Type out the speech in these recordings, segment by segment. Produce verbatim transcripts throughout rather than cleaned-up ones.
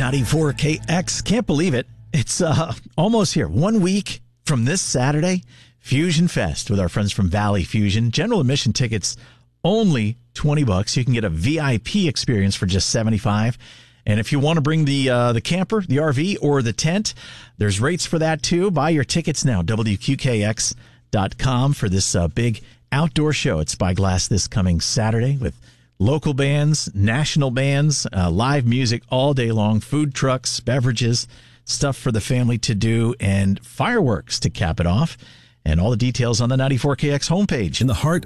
ninety-four K X. Can't believe it. It's uh, almost here. One week from this Saturday, Fusion Fest with our friends from Valley Fusion. General admission tickets only twenty bucks. You can get a V I P experience for just seventy-five. And if you want to bring the uh, the camper, the R V, or the tent, there's rates for that too. Buy your tickets now. W Q K X dot com for this uh, big outdoor show at Spyglass this coming Saturday with local bands, national bands, uh, live music all day long, food trucks, beverages, stuff for the family to do, and fireworks to cap it off. And all the details on the ninety-four K X homepage. In the heart.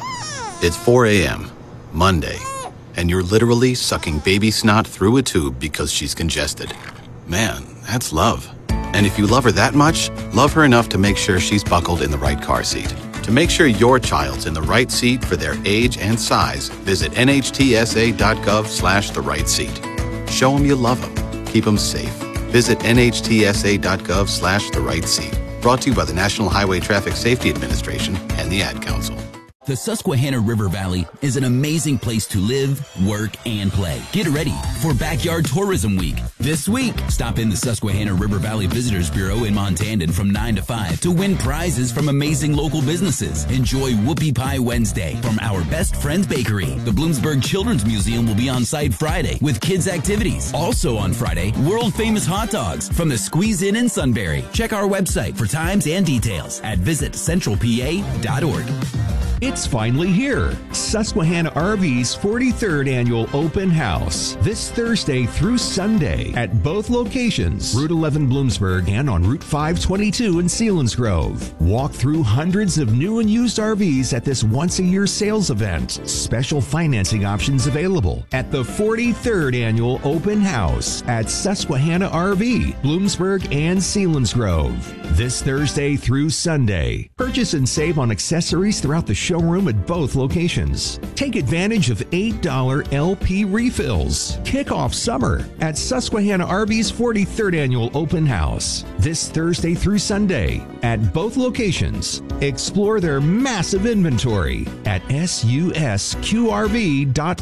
It's four a.m., Monday, and you're literally sucking baby snot through a tube because she's congested. Man, that's love. And if you love her that much, love her enough to make sure she's buckled in the right car seat. To make sure your child's in the right seat for their age and size, visit N H T S A dot gov slash the right seat. Show them you love them. Keep them safe. Visit N H T S A dot gov slash the right seat. Brought to you by the National Highway Traffic Safety Administration and the Ad Council. The Susquehanna River Valley is an amazing place to live, work, and play. Get ready for Backyard Tourism Week. This week, stop in the Susquehanna River Valley Visitors Bureau in Montandon from nine to five to win prizes from amazing local businesses. Enjoy Whoopie Pie Wednesday from our Best Friends Bakery. The Bloomsburg Children's Museum will be on site Friday with kids' activities. Also on Friday, world-famous hot dogs from the Squeeze Inn in Sunbury. Check our website for times and details at visit central p a dot org. It's finally here. Susquehanna R V's forty-third Annual Open House. This Thursday through Sunday at both locations, Route eleven Bloomsburg and on Route five twenty-two in Selinsgrove. Walk through hundreds of new and used R Vs at this once-a-year sales event. Special financing options available at the forty-third Annual Open House at Susquehanna R V, Bloomsburg and Selinsgrove. This Thursday through Sunday. Purchase and save on accessories throughout the showroom at both locations. Take advantage of eight dollar L P refills. Kick off summer at Susquehanna R V's forty-third Annual Open House. This Thursday through Sunday at both locations. Explore their massive inventory at S U S Q R V dot